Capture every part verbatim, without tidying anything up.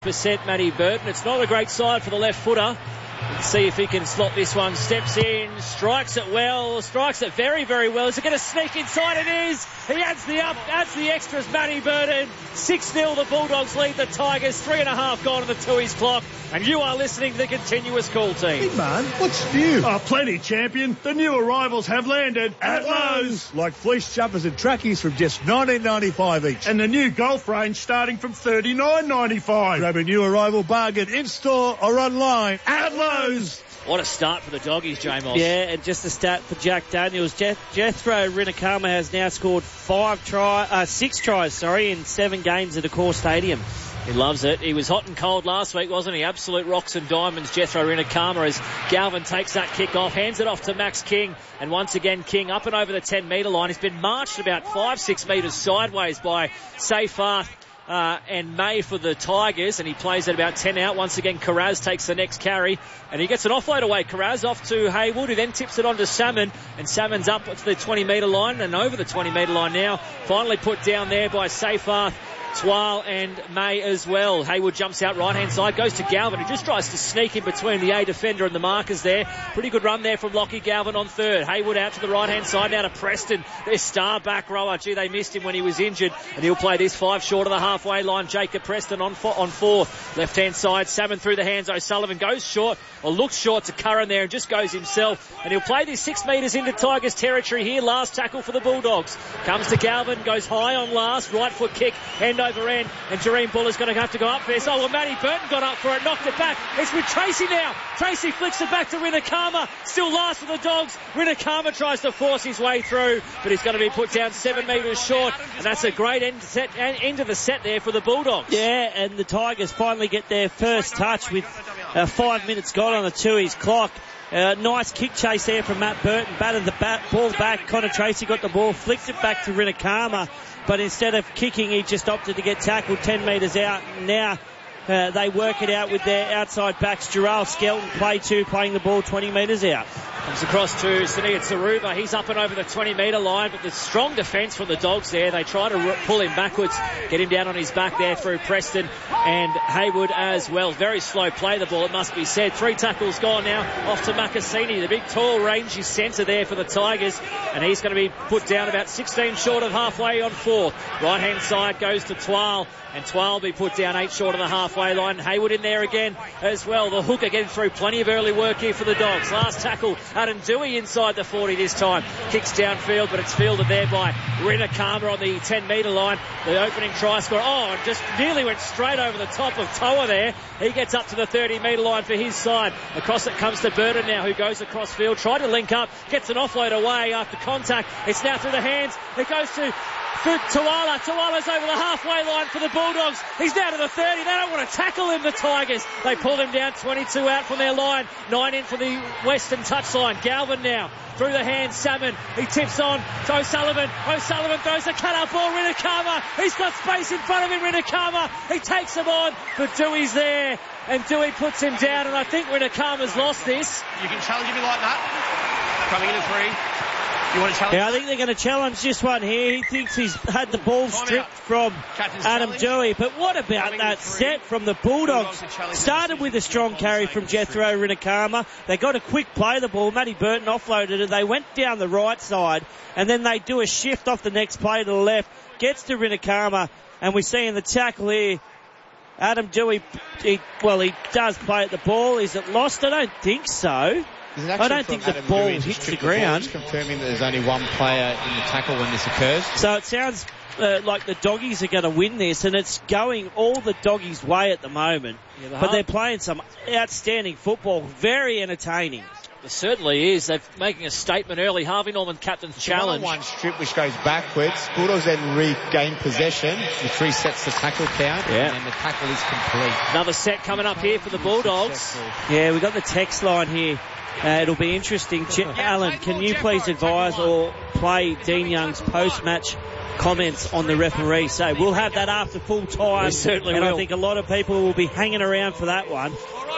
percent Matty Burton. It's not a great side for the left footer. Let's see if he can slot this one. Steps in, strikes it well, strikes it very, very well. Is it going to sneak inside? It is. He adds the up, adds the extras. Matty Burton. six nil the Bulldogs lead the Tigers. Three and a half gone on the Tooheys clock. And you are listening to the Continuous Call team. Big man, what's new? Oh, plenty, champion. The new arrivals have landed at Lowe's. Like fleece jumpers and trackies from just nineteen ninety-five each. And the new golf range starting from thirty-nine ninety-five. Grab a new arrival bargain in-store or online at Lowe's. What a start for the Doggies, J-Moss. Yeah, and just a stat for Jack Daniels. Je- Jethro Rinakama has now scored five try, uh, six tries, sorry, in seven games at Accor Stadium. He loves it. He was hot and cold last week, wasn't he? Absolute rocks and diamonds, Jethro Rinakama, as Galvin takes that kick off, hands it off to Max King, and once again King up and over the ten metre line. He's been marched about five, six metres sideways by Seyfarth Uh, and May for the Tigers, and he plays at about ten out. Once again, Carraz takes the next carry, and he gets an offload away. Carraz off to Haywood, who then tips it on to Salmon, and Salmon's up to the twenty metre line and over the twenty metre line now. Finally put down there by Seyfarth, Twal and May as well. Haywood jumps out right-hand side, goes to Galvin, who just tries to sneak in between the A defender and the markers there. Pretty good run there from Lockie Galvin on third. Haywood out to the right-hand side, now to Preston, their star back rower. Gee, they missed him when he was injured, and he'll play this five short of the halfway line. Jacob Preston on fo- on fourth. Left-hand side, Salmon through the hands. O'Sullivan goes short, or looks short to Curran there, and just goes himself. And he'll play this six metres into Tigers territory here. Last tackle for the Bulldogs. Comes to Galvin, goes high on last. Right foot kick, end over end. And Jareem Buller's going to have to go up first. Oh, well, Matty Burton got up for it, knocked it back. It's with Tracy now. Tracy flicks it back to Rinakama. Still last for the Dogs. Rinakama tries to force his way through, but he's going to be put down seven metres short. And that's a great end, set, end of the set there for the Bulldogs. Yeah, and the Tigers finally get their first touch with uh, five minutes gone on the Tooheys clock. Uh, nice kick chase there from Matt Burton. Batted the bat, ball back. Connor Tracy got the ball, flicked it back to Rinakama. But instead of kicking, he just opted to get tackled ten metres out. Now uh, they work it out with their outside backs. Gerald Skelton, play two, playing the ball twenty metres out. Comes across to Sania Tsaruba. He's up and over the twenty metre line, but the strong defence from the Dogs there. They try to r- pull him backwards, get him down on his back there through Preston and Haywood as well. Very slow play the ball, it must be said. Three tackles gone now. Off to Makasini, the big tall rangy centre there for the Tigers, and he's going to be put down about sixteen short of halfway on fourth. Right hand side goes to Twal, and Twal will be put down eight short of the halfway line. Haywood in there again as well. The hooker getting through, plenty of early work here for the Dogs. Last tackle, Adam Dewey inside the forty this time. Kicks downfield, but it's fielded there by Rinakama on the ten metre line. The opening try score. Oh, and just nearly went straight over the top of Toa there. He gets up to the thirty metre line for his side. Across it comes to Burton now, who goes across field. Tried to link up, gets an offload away after contact. It's now through the hands. It goes to Tuala. Tuala's over the halfway line for the Bulldogs. He's down to the thirty. They don't want to tackle him, the Tigers. They pull him down, twenty-two out from their line. Nine in for the Western touchline. Galvin now through the hands. Salmon. He tips on to O'Sullivan. O'Sullivan throws a cut-up ball. Rinakama. He's got space in front of him. Rinakama. He takes him on, but Dewey's there, and Dewey puts him down, and I think Rinakama's lost this. You can challenge me like that. Coming in at three. You want to challenge? Yeah, I think they're going to challenge this one here. He thinks he's had the ball stripped from Adam Dewey. But what about that set from the Bulldogs? Started with a strong carry from Jethro Rinakama. They got a quick play of the ball. Matty Burton offloaded it. They went down the right side, and then they do a shift off the next play to the left. Gets to Rinakama, and we see in the tackle here, Adam Dewey, he, well, he does play at the ball. Is it lost? I don't think so. I don't think the ball hits the ground. Just confirming that there's only one player in the tackle when this occurs. So it sounds uh, like the Doggies are going to win this, and it's going all the Doggies' way at the moment. Yeah, the but they're playing some outstanding football, very entertaining. It certainly is. They're making a statement early. Harvey Norman captain's it's challenge. One strip which goes backwards. Bulldogs then regain possession, which resets the tackle count, yeah. and then the tackle is complete. Another set coming up here for the Bulldogs. Yeah, we've got the text line here. Uh, it'll be interesting. Ch- Alan, can you please advise or play Dean Young's post-match comments on the referee? So we'll have that after full time. We certainly and will. I think a lot of people will be hanging around for that one.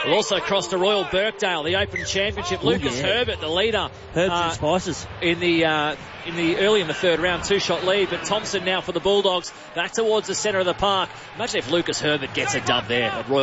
We'll also cross to Royal Birkdale, the Open Championship. Oh, Lucas yeah. Herbert, the leader. Herbs uh, and spices. in the uh, in the early in the third round, two-shot lead. But Thompson now for the Bulldogs, back towards the centre of the park. Imagine if Lucas Herbert gets a dub there at Royal